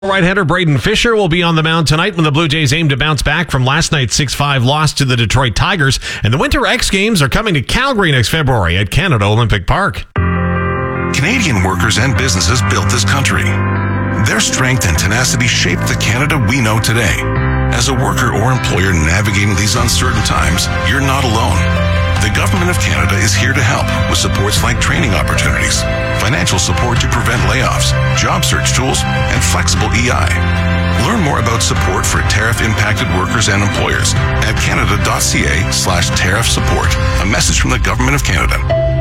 Right-hander Braden Fisher will be on the mound tonight when the Blue Jays aim to bounce back from last night's 6-5 loss to the Detroit Tigers. And the Winter X Games are coming to Calgary next February at Canada Olympic Park. Canadian workers and businesses built this country. Their strength and tenacity shaped the Canada we know today. As a worker or employer navigating these uncertain times, you're not alone. The Government of Canada is here to help with supports like training opportunities, financial support to prevent layoffs, job search tools, and flexible EI. Learn more about support for tariff-impacted workers and employers at canada.ca/tariff support. A message from the Government of Canada.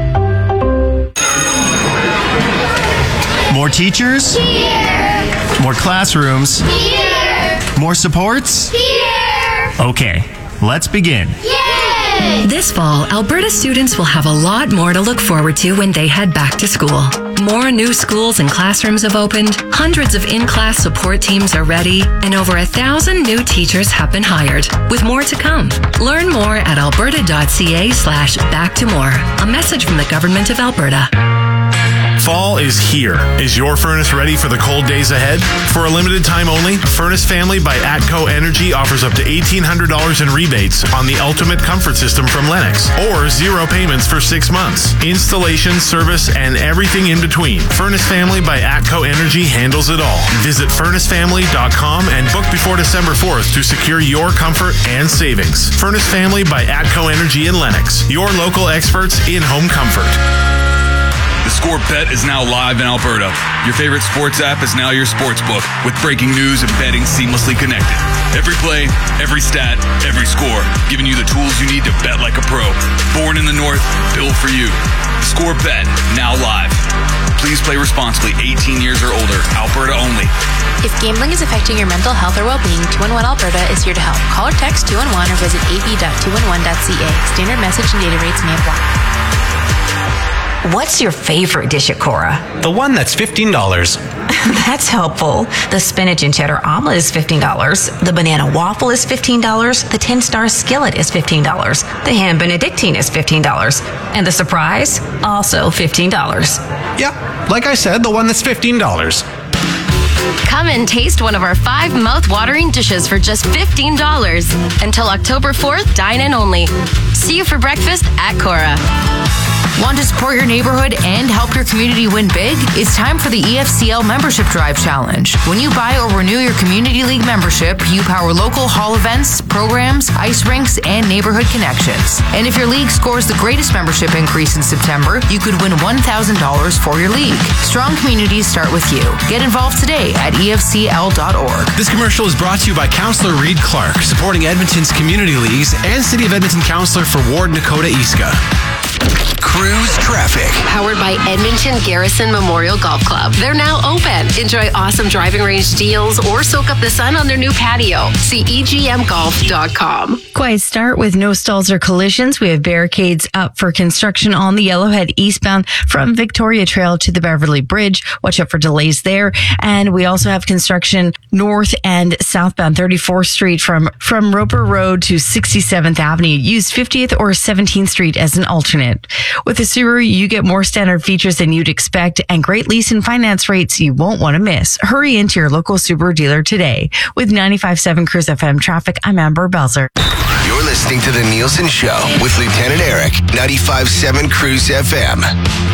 More teachers? Here! More classrooms? Here! More supports? Here! Okay, let's begin. Yay! This fall, Alberta students will have a lot more to look forward to when they head back to school. More new schools and classrooms have opened, hundreds of in-class support teams are ready, and over 1,000 new teachers have been hired, with more to come. Learn more at alberta.ca/back-to-more. A message from the Government of Alberta. Fall is here. Is your furnace ready for the cold days ahead? For a limited time only, Furnace Family by ATCO Energy offers up to $1,800 in rebates on the Ultimate Comfort System from Lennox, or 0 payments for 6 months. Installation, service, and everything in between. Furnace Family by ATCO Energy handles it all. Visit furnacefamily.com and book before December 4th to secure your comfort and savings. Furnace Family by ATCO Energy in Lennox, your local experts in home comfort. The Score Bet is now live in Alberta. Your favorite sports app is now your sports book, with breaking news and betting seamlessly connected. Every play, every stat, every score, giving you the tools you need to bet like a pro. Born in the North, built for you. The Score Bet, now live. Please play responsibly, 18 years or older, Alberta only. If gambling is affecting your mental health or well-being, 211 Alberta is here to help. Call or text 211 or visit ab.211.ca. Standard message and data rates may apply. What's your favorite dish at Cora? The one that's $15. That's helpful. The spinach and cheddar omelet is $15. The banana waffle is $15. The 10-star skillet is $15. The ham benedictine is $15. And the surprise? Also $15. Yeah, like I said, the one that's $15. Come and taste one of our 5 mouth-watering dishes for just $15. Until October 4th, dine in only. See you for breakfast at Cora. Want to support your neighborhood and help your community win big? It's time for the EFCL Membership Drive Challenge. When you buy or renew your Community League membership, you power local hall events, programs, ice rinks, and neighborhood connections. And if your league scores the greatest membership increase in September, you could win $1,000 for your league. Strong communities start with you. Get involved today at EFCL.org. This commercial is brought to you by Councillor Reed Clark, supporting Edmonton's community leagues, and City of Edmonton Councillor for Ward Nakota Iska. Cruise traffic. Powered by Edmonton Garrison Memorial Golf Club. They're now open. Enjoy awesome driving range deals or soak up the sun on their new patio. See egmgolf.com. Quiet start with no stalls or collisions. We have barricades up for construction on the Yellowhead eastbound from Victoria Trail to the Beverly Bridge. Watch out for delays there. And we also have construction north and southbound 34th Street from Roper Road to 67th Avenue. Use 50th or 17th Street as an alternate. With a Subaru, you get more standard features than you'd expect and great lease and finance rates you won't want to miss. Hurry into your local Subaru dealer today. With 95.7 Cruise FM traffic, I'm Amber Belzer. You're listening to The Nielsen Show with Lieutenant Eric, 95.7 Cruise FM.